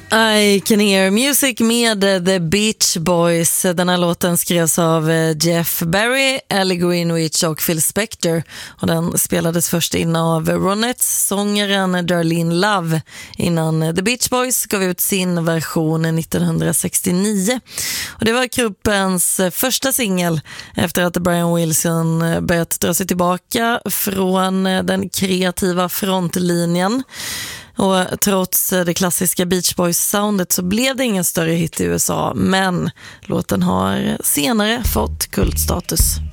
I Can Hear Music med The Beach Boys. Den här låten skrevs av Jeff Barry, Ellie Greenwich och Phil Spector. Och den spelades först in av Ronettes, sångaren Darlene Love, innan The Beach Boys gav ut sin version 1969. Och det var gruppens första singel efter att Brian Wilson börjat dra sig tillbaka från den kreativa frontlinjen. Och trots det klassiska Beach Boys-soundet så blev det ingen större hit i USA, men låten har senare fått kultstatus.